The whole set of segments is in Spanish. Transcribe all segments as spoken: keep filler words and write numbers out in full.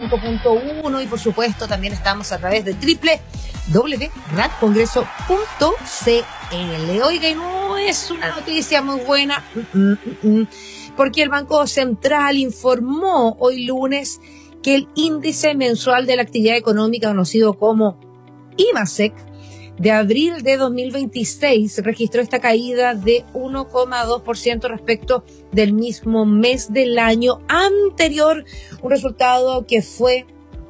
cinco punto uno y por supuesto también estamos a través de doble u doble u doble u punto radio congreso punto c l. Oiga, y no es una noticia muy buena, mm, mm, mm, porque el Banco Central informó hoy lunes que el índice mensual de la actividad económica, conocido como IMASEC, de abril de dos mil veintiséis registró esta caída de uno coma dos por ciento respecto del mismo mes del año anterior, un resultado que fue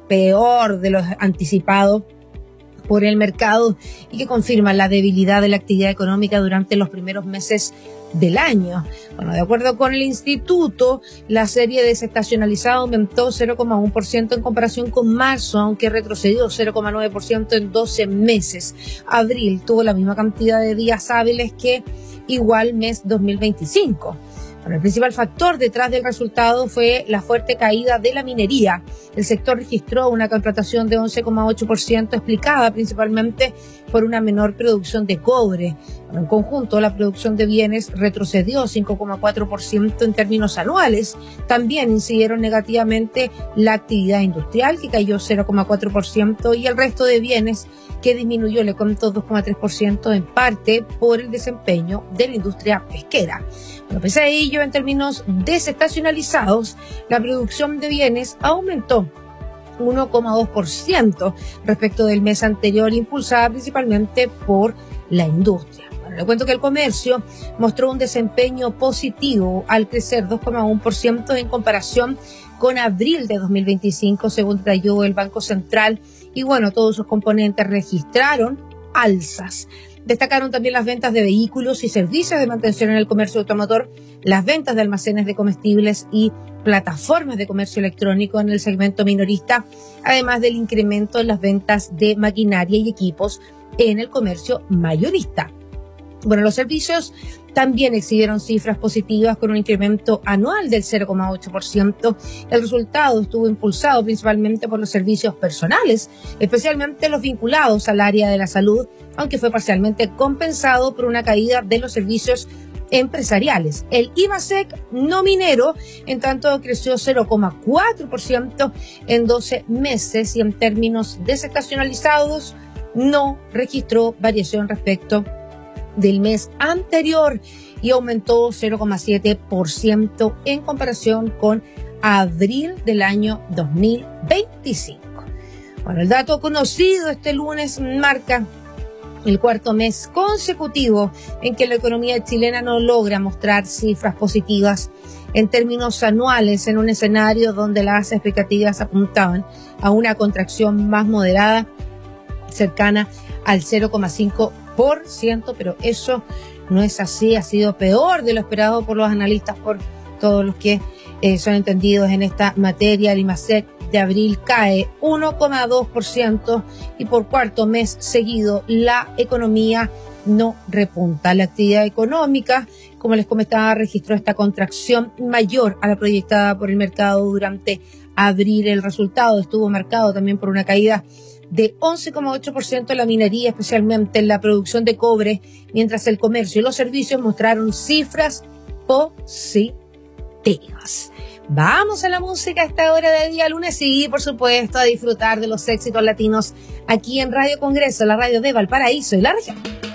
peor de lo anticipado por el mercado y que confirma la debilidad de la actividad económica durante los primeros meses del año. Bueno, de acuerdo con el instituto, la serie desestacionalizada aumentó cero coma uno por ciento en comparación con marzo, aunque retrocedió cero coma nueve por ciento en doce meses. Abril tuvo la misma cantidad de días hábiles que igual mes dos mil veinticinco. Bueno, el principal factor detrás del resultado fue la fuerte caída de la minería. El sector registró una contratación de once coma ocho por ciento, explicada principalmente por una menor producción de cobre. En conjunto, la producción de bienes retrocedió cinco coma cuatro por ciento en términos anuales. También incidieron negativamente la actividad industrial, que cayó cero coma cuatro por ciento, y el resto de bienes, que disminuyó, le contó dos coma tres por ciento, en parte por el desempeño de la industria pesquera. Bueno, pese a ello, en términos desestacionalizados, la producción de bienes aumentó uno coma dos por ciento respecto del mes anterior, impulsada principalmente por la industria. Bueno, le cuento que el comercio mostró un desempeño positivo al crecer dos coma uno por ciento en comparación con abril de dos mil veinticinco, según detalló el Banco Central, y bueno, todos sus componentes registraron alzas. Destacaron también las ventas de vehículos y servicios de mantención en el comercio automotor, las ventas de almacenes de comestibles y plataformas de comercio electrónico en el segmento minorista, además del incremento en las ventas de maquinaria y equipos en el comercio mayorista. Bueno, los servicios también exhibieron cifras positivas con un incremento anual del cero coma ocho por ciento. El resultado estuvo impulsado principalmente por los servicios personales, especialmente los vinculados al área de la salud, aunque fue parcialmente compensado por una caída de los servicios empresariales. El IMASEC no minero, en tanto, creció cero coma cuatro por ciento en doce meses y en términos desestacionalizados no registró variación respecto del mes anterior y aumentó cero coma siete por ciento en comparación con abril del año dos mil veinticinco. Bueno, el dato conocido este lunes marca el cuarto mes consecutivo en que la economía chilena no logra mostrar cifras positivas en términos anuales, en un escenario donde las expectativas apuntaban a una contracción más moderada, cercana al cero coma cinco por ciento, pero eso no es así, ha sido peor de lo esperado por los analistas, por todos los que eh, son entendidos en esta materia. El IMASEC de abril cae uno coma dos por ciento y por cuarto mes seguido la economía no repunta. La actividad económica, como les comentaba, registró esta contracción mayor a la proyectada por el mercado durante abril. El resultado estuvo marcado también por una caída de once coma ocho por ciento en la minería, especialmente en la producción de cobre, mientras el comercio y los servicios mostraron cifras positivas. Vamos a la música a esta hora de día lunes y, por supuesto, a disfrutar de los éxitos latinos aquí en Radio Congreso, la radio de Valparaíso y la región.